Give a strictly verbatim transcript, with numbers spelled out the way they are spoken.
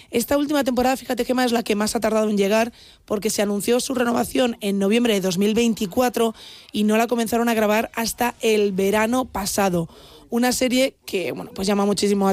Esta última temporada, fíjate, Gemma, es la que más ha tardado en llegar porque se anunció su renovación en noviembre de dos mil veinticuatro y no la comenzaron a grabar hasta el verano pasado. Una serie que, bueno, pues llama muchísimo